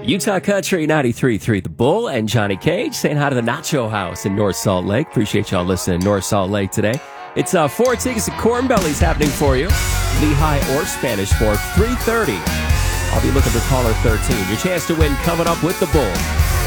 Utah Country 93.3 The Bull and Johnny Cage saying hi to the Nacho House in North Salt Lake. Appreciate y'all listening to North Salt Lake today. It's 4 tickets to Corn Bellies happening for you. Lehigh or Spanish Fork, 3:30. I'll be looking for caller 13. Your chance to win coming up with the Bull.